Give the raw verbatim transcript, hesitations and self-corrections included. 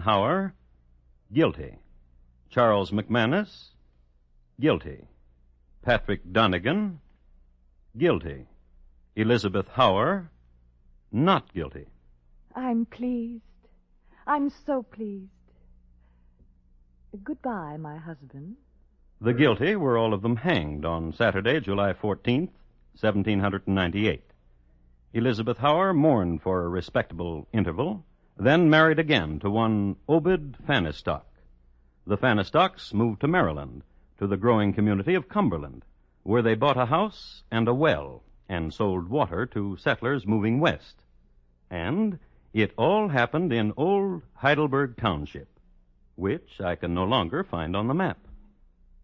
Eisenhower, guilty. Charles McManus, guilty. Patrick Donegan, guilty. Elizabeth Hauer, not guilty. I'm pleased. I'm so pleased. Goodbye, my husband. The guilty were all of them hanged on Saturday, July fourteenth, seventeen ninety-eight. Elizabeth Hauer mourned for a respectable interval, then married again to one Obed Fanistock. The Fanistocks moved to Maryland, to the growing community of Cumberland, where they bought a house and a well and sold water to settlers moving west. And it all happened in old Heidelberg Township, which I can no longer find on the map.